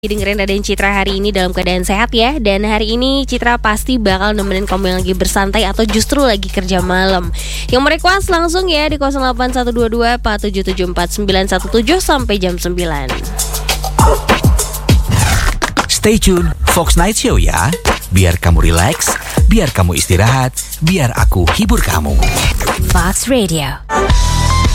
Dengerin Raden Citra hari ini dalam keadaan sehat ya. Dan hari ini Citra pasti bakal nemenin kamu yang lagi bersantai atau justru lagi kerja malam. Yang mau request langsung ya di 08122 4774917 sampai jam 9. Stay tune Fox Night Show ya. Biar kamu relax, biar kamu istirahat, biar aku hibur kamu. Fox Radio.